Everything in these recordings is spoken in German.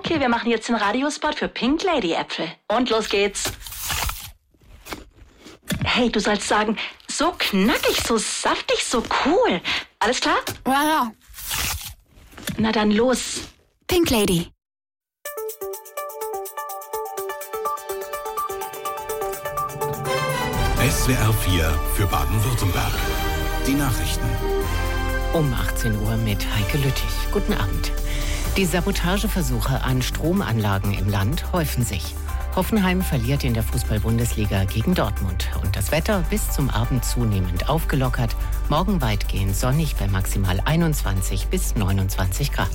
Okay, wir machen jetzt den Radiospot für Pink Lady Äpfel. Und los geht's. Hey, du sollst sagen, so knackig, so saftig, so cool. Alles klar? Ja. Na dann los. Pink Lady. SWR 4 für Baden-Württemberg. Die Nachrichten. Um 18 Uhr mit Heike Lüttich. Guten Abend. Die Sabotageversuche an Stromanlagen im Land häufen sich. Hoffenheim verliert in der Fußball-Bundesliga gegen Dortmund. Und das Wetter bis zum Abend zunehmend aufgelockert. Morgen weitgehend sonnig bei maximal 21 bis 29 Grad.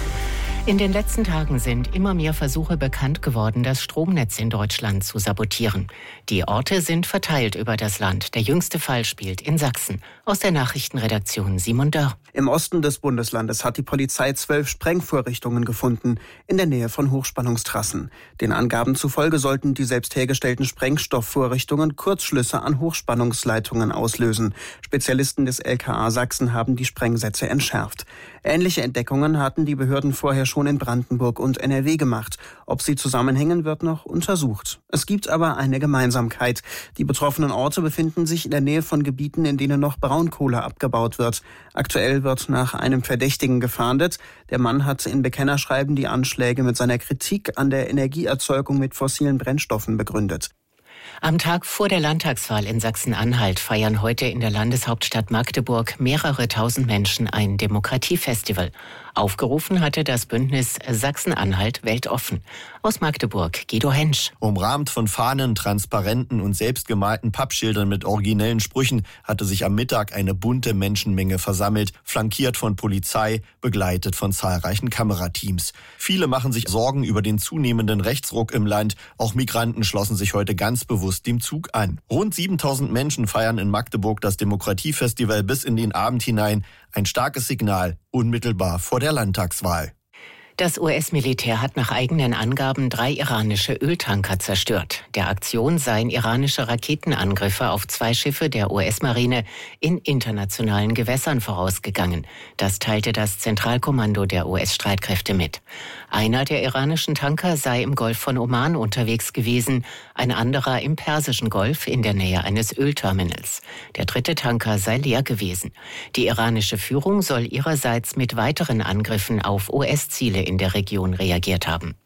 In den letzten Tagen sind immer mehr Versuche bekannt geworden, das Stromnetz in Deutschland zu sabotieren. Die Orte sind verteilt über das Land. Der jüngste Fall spielt in Sachsen. Aus der Nachrichtenredaktion Simon Dörr. Im Osten des Bundeslandes hat die Polizei 12 Sprengvorrichtungen gefunden, in der Nähe von Hochspannungstrassen. Den Angaben zufolge sollten die selbst hergestellten Sprengstoffvorrichtungen Kurzschlüsse an Hochspannungsleitungen auslösen. Spezialisten des LKA Sachsen haben die Sprengsätze entschärft. Ähnliche Entdeckungen hatten die Behörden vorher schon in Brandenburg und NRW gemacht. Ob sie zusammenhängen, wird noch untersucht. Es gibt aber eine Gemeinsamkeit. Die betroffenen Orte befinden sich in der Nähe von Gebieten, in denen noch Braunkohle abgebaut wird. Aktuell wird nach einem Verdächtigen gefahndet. Der Mann hat in Bekennerschreiben die Anschläge mit seiner Kritik an der Energieerzeugung mit fossilen Brennstoffen begründet. Am Tag vor der Landtagswahl in Sachsen-Anhalt feiern heute in der Landeshauptstadt Magdeburg mehrere tausend Menschen ein Demokratiefestival. Aufgerufen hatte das Bündnis Sachsen-Anhalt weltoffen. Aus Magdeburg Guido Hensch. Umrahmt von Fahnen, Transparenten und selbstgemalten Pappschildern mit originellen Sprüchen hatte sich am Mittag eine bunte Menschenmenge versammelt, flankiert von Polizei, begleitet von zahlreichen Kamerateams. Viele machen sich Sorgen über den zunehmenden Rechtsruck im Land. Auch Migranten schlossen sich heute ganz bewusst dem Zug an. Rund 7000 Menschen feiern in Magdeburg das Demokratiefestival bis in den Abend hinein. Ein starkes Signal, unmittelbar vor der Landtagswahl. Das US-Militär hat nach eigenen Angaben 3 iranische Öltanker zerstört. Der Aktion seien iranische Raketenangriffe auf 2 Schiffe der US-Marine in internationalen Gewässern vorausgegangen. Das teilte das Zentralkommando der US-Streitkräfte mit. Einer der iranischen Tanker sei im Golf von Oman unterwegs gewesen, ein anderer im Persischen Golf in der Nähe eines Ölterminals. Der 3. Tanker sei leer gewesen. Die iranische Führung soll ihrerseits mit weiteren Angriffen auf US-Ziele in der Region reagiert haben.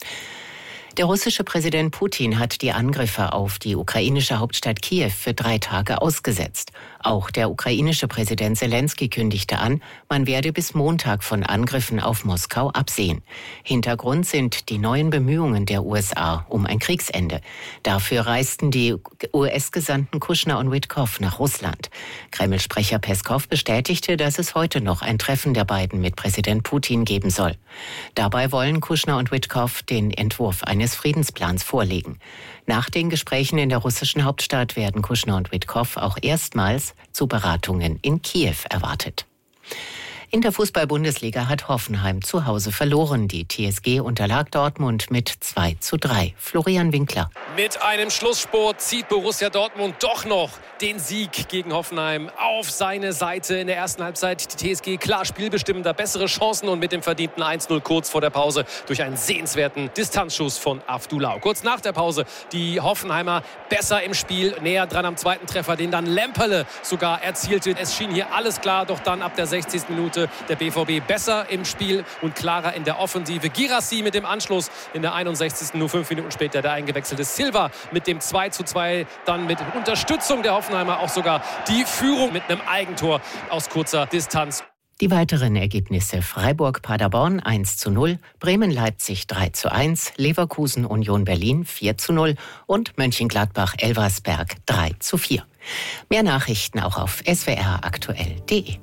Der russische Präsident Putin hat die Angriffe auf die ukrainische Hauptstadt Kiew für 3 Tage ausgesetzt. Auch der ukrainische Präsident Selenskyj kündigte an, man werde bis Montag von Angriffen auf Moskau absehen. Hintergrund sind die neuen Bemühungen der USA um ein Kriegsende. Dafür reisten die US-Gesandten Kushner und Witkow nach Russland. Kreml-Sprecher Peskow bestätigte, dass es heute noch ein Treffen der beiden mit Präsident Putin geben soll. Dabei wollen Kushner und Witkow den Entwurf eines Friedensplans vorlegen. Nach den Gesprächen in der russischen Hauptstadt werden Kushner und Witkow auch erstmals zu Beratungen in Kiew erwartet. In der Fußball-Bundesliga hat Hoffenheim zu Hause verloren. Die TSG unterlag Dortmund mit 2:3. Florian Winkler. Mit einem Schlussspurt zieht Borussia Dortmund doch noch den Sieg gegen Hoffenheim auf seine Seite. In der ersten Halbzeit die TSG klar spielbestimmender, bessere Chancen und mit dem verdienten 1:0 kurz vor der Pause durch einen sehenswerten Distanzschuss von Avdulau. Kurz nach der Pause die Hoffenheimer besser im Spiel, näher dran am zweiten Treffer, den dann Lemperle sogar erzielte. Es schien hier alles klar, doch dann ab der 60. Minute der BVB besser im Spiel und klarer in der Offensive. Girassi mit dem Anschluss in der 61. Nur 5 Minuten später der eingewechselte Silva mit dem 2:2. Dann mit Unterstützung der Hoffenheimer auch sogar die Führung mit einem Eigentor aus kurzer Distanz. Die weiteren Ergebnisse: Freiburg-Paderborn 1:0, Bremen-Leipzig 3:1, Leverkusen-Union Berlin 4:0 und Mönchengladbach-Elversberg 3:4. Mehr Nachrichten auch auf swraktuell.de.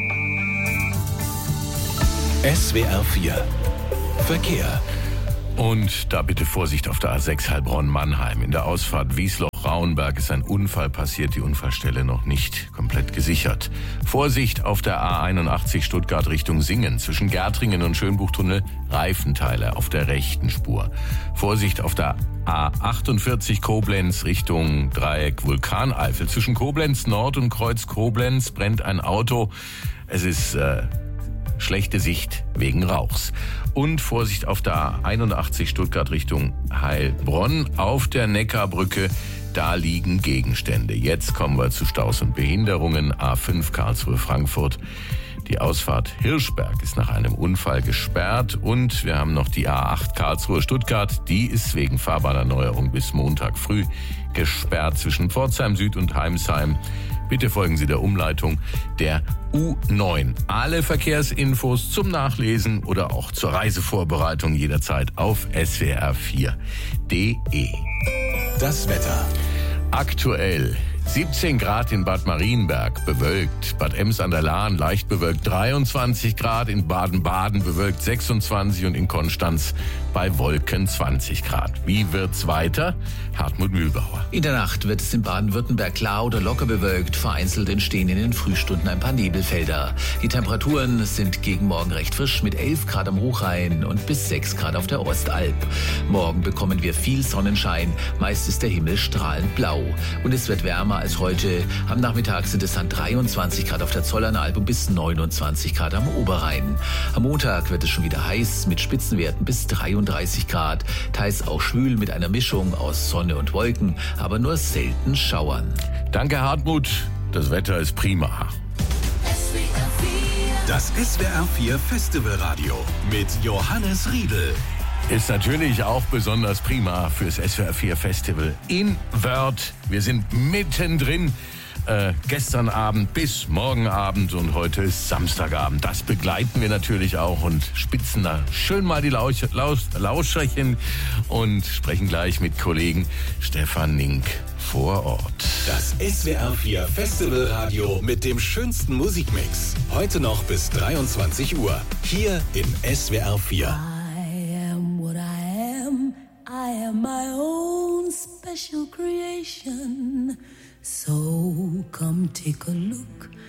SWR 4 Verkehr. Und da bitte Vorsicht auf der A6 Heilbronn-Mannheim. In der Ausfahrt Wiesloch-Rauenberg ist ein Unfall passiert, die Unfallstelle noch nicht komplett gesichert. Vorsicht auf der A81 Stuttgart Richtung Singen. Zwischen Gärtringen und Schönbuchtunnel Reifenteile auf der rechten Spur. Vorsicht auf der A48 Koblenz Richtung Dreieck Vulkaneifel. Zwischen Koblenz Nord und Kreuz Koblenz brennt ein Auto. Es ist schlechte Sicht wegen Rauchs. Und Vorsicht auf der A81 Stuttgart Richtung Heilbronn auf der Neckarbrücke. Da liegen Gegenstände. Jetzt kommen wir zu Staus und Behinderungen. A5 Karlsruhe-Frankfurt. Die Ausfahrt Hirschberg ist nach einem Unfall gesperrt. Und wir haben noch die A8 Karlsruhe-Stuttgart. Die ist wegen Fahrbahnerneuerung bis Montag früh gesperrt zwischen Pforzheim Süd und Heimsheim. Bitte folgen Sie der Umleitung der U9. Alle Verkehrsinfos zum Nachlesen oder auch zur Reisevorbereitung jederzeit auf swr4.de. Das Wetter. Aktuell 17 Grad in Bad Marienberg, bewölkt. Bad Ems an der Lahn, leicht bewölkt 23 Grad. In Baden-Baden bewölkt 26 und in Konstanz bei Wolken 20 Grad. Wie wird's weiter? Hartmut Mühlbauer. In der Nacht wird es in Baden-Württemberg klar oder locker bewölkt. Vereinzelt entstehen in den Frühstunden ein paar Nebelfelder. Die Temperaturen sind gegen morgen recht frisch mit 11 Grad am Hochrhein und bis 6 Grad auf der Ostalb. Morgen bekommen wir viel Sonnenschein. Meist ist der Himmel strahlend blau. Und es wird wärmer als heute. Am Nachmittag sind es dann 23 Grad auf der Zollernalb und bis 29 Grad am Oberrhein. Am Montag wird es schon wieder heiß mit Spitzenwerten bis 33 Grad. Teils auch schwül mit einer Mischung aus Sonne und Wolken, aber nur selten Schauern. Danke, Hartmut. Das Wetter ist prima. Das SWR4 Festivalradio mit Johannes Riedel. Ist natürlich auch besonders prima fürs SWR4 Festival in Wörth. Wir sind mittendrin. Gestern Abend bis morgen Abend und heute ist Samstagabend. Das begleiten wir natürlich auch und spitzen da schön mal die Lauscherchen und sprechen gleich mit Kollegen Stefan Nink vor Ort. Das SWR4 Festivalradio mit dem schönsten Musikmix. Heute noch bis 23 Uhr. Hier in SWR4. I am my own special creation. So come take a look